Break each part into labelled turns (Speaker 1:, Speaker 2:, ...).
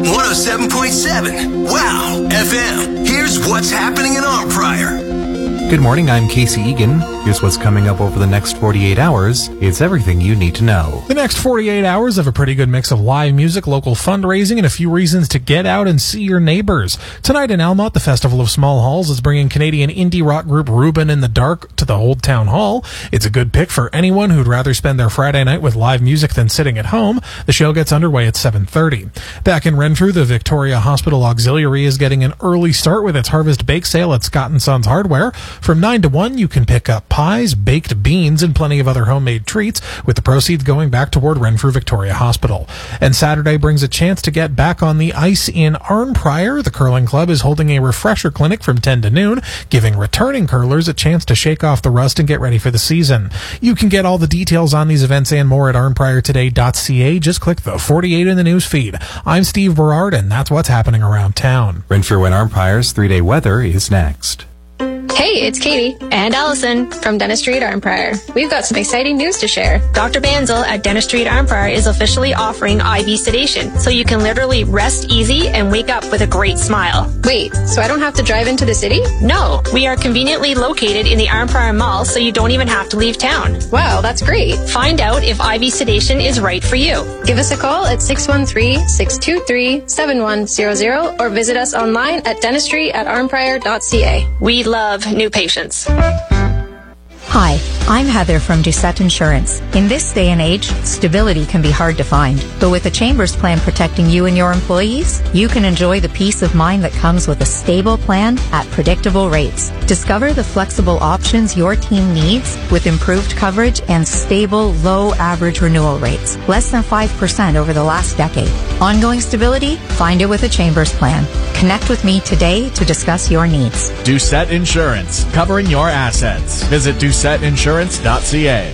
Speaker 1: 107.7. Wow FM. Here's what's happening in Arnprior.
Speaker 2: Good morning, I'm Casey Egan. Here's what's coming up over the next 48 hours. It's everything you need to know.
Speaker 3: The next 48 hours have a pretty good mix of live music, local fundraising, and a few reasons to get out and see your neighbors. Tonight in Almont, the Festival of Small Halls is bringing Canadian indie rock group Reuben in the Dark to the Old Town Hall. It's a good pick for anyone who'd rather spend their Friday night with live music than sitting at home. The show gets underway at 7:30. Back in Renfrew, the Victoria Hospital Auxiliary is getting an early start with its Harvest Bake Sale at Scott & Sons Hardware. From 9 to 1, you can pick up pies, baked beans, and plenty of other homemade treats, with the proceeds going back toward Renfrew Victoria Hospital. And Saturday brings a chance to get back on the ice in Arnprior. The Curling Club is holding a refresher clinic from 10 to noon, giving returning curlers a chance to shake off the rust and get ready for the season. You can get all the details on these events and more at arnpriortoday.ca. Just click the 48 in the news feed. I'm Steve Berard, and that's what's happening around town.
Speaker 2: Renfrew and Arnprior's 3-day weather is next.
Speaker 4: Hey, it's Katie and Allison from Dentistry at Arnprior. We've got some exciting news to share. Dr. Banzel at Dentistry at Arnprior is officially offering IV sedation, so you can literally rest easy and wake up with a great smile. Wait, so I don't have to drive into the city? No, we are conveniently located in the Arnprior Mall, so you don't even have to leave town. Wow, that's great. Find out if IV sedation is right for you. Give us a call at 613-623-7100 or visit us online at dentistry@arnprior.ca. We love new patients.
Speaker 5: Hi, I'm Heather from Doucette Insurance. In this day and age, stability can be hard to find. But with a Chambers plan protecting you and your employees, you can enjoy the peace of mind that comes with a stable plan at predictable rates. Discover the flexible options your team needs with improved coverage and stable, low average renewal rates, less than 5% over the last decade. Ongoing stability? Find it with a Chambers plan. Connect with me today to discuss your needs.
Speaker 6: Doucette Insurance, covering your assets. Visit DoucetteInsurance.ca.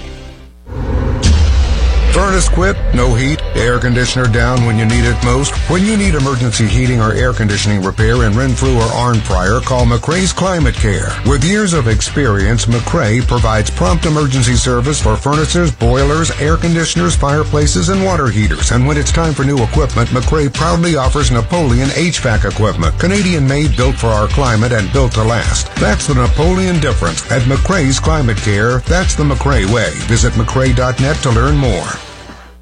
Speaker 7: Furnace quit, no heat, air conditioner down when you need it most. When you need emergency heating or air conditioning repair in Renfrew or Arnprior, call McRae's Climate Care. With years of experience, McRae provides prompt emergency service for furnaces, boilers, air conditioners, fireplaces, and water heaters. And when it's time for new equipment, McRae proudly offers Napoleon HVAC equipment. Canadian-made, built for our climate, and built to last. That's the Napoleon difference. At McRae's Climate Care, that's the McRae way. Visit McRae.net to learn more.